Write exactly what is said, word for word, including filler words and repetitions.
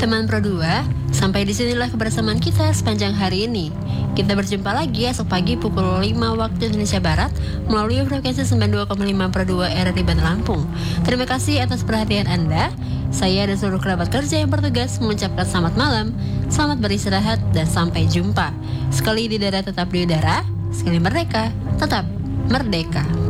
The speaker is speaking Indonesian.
Teman Pro dua, sampai disinilah kebersamaan kita sepanjang hari ini. Kita berjumpa lagi esok pagi pukul lima waktu Indonesia Barat melalui frekuensi sembilan puluh dua koma lima Per dua R R I Bandar Lampung. Terima kasih atas perhatian Anda. Saya dan seluruh kerabat kerja yang bertugas mengucapkan selamat malam, selamat beristirahat, dan sampai jumpa. Sekali di udara tetap di udara, sekali merdeka tetap merdeka.